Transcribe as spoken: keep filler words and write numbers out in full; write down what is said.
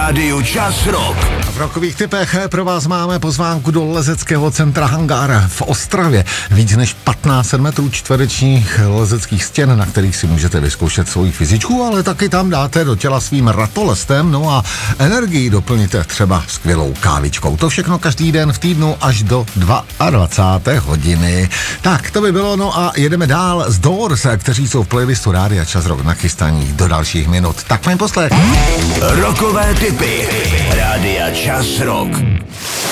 rádiu Čas Rock. V rokových typech pro vás máme pozvánku do lezeckého centra Hangár v Ostravě. Víc než patnáct metrů čtverečních lezeckých stěn, na kterých si můžete vyzkoušet svoji fyzičku, ale taky tam dáte do těla svým ratolestem, no a energii doplníte třeba skvělou kávičkou. To všechno každý den v týdnu až do dvacáté druhé hodiny. Tak, to by bylo, no a jedeme dál z Doors, kteří jsou v playlistu Rádia Čas Rock nachystaní do dalších minut. Tak fajn poslech. Rokové tipy Rádia Čas Rock.